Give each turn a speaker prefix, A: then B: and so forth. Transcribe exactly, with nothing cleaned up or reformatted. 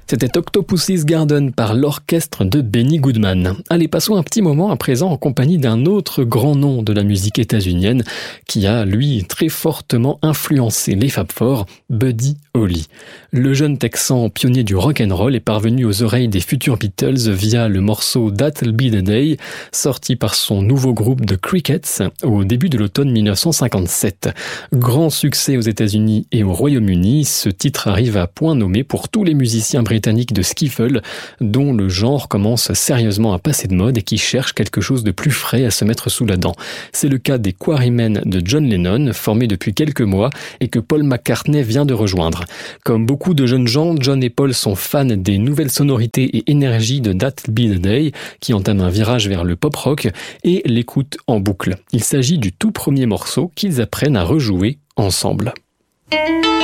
A: C'était Octopussy's Garden par l'orchestre de Benny Goodman. Allez, passons un petit moment à présent en compagnie d'un autre grand nom de la musique états-unienne qui a, lui, très fortement influencé les Fab Four, Buddy Holly. Le jeune Texan pionnier du rock'n'roll est parvenu aux oreilles des futurs Beatles via le morceau That'll Be the Day, sorti par son nouveau groupe The Crickets au début de l'automne dix-neuf cent cinquante-sept. Grand succès aux États-Unis et au Royaume-Uni, ce titre arrive à point nommé pour tous les musiciens britanniques britannique de skiffle, dont le genre commence sérieusement à passer de mode et qui cherche quelque chose de plus frais à se mettre sous la dent. C'est le cas des Quarrymen de John Lennon, formés depuis quelques mois et que Paul McCartney vient de rejoindre. Comme beaucoup de jeunes gens, John et Paul sont fans des nouvelles sonorités et énergies de That'll Be the Day, qui entame un virage vers le pop-rock, et l'écoutent en boucle. Il s'agit du tout premier morceau qu'ils apprennent à rejouer ensemble.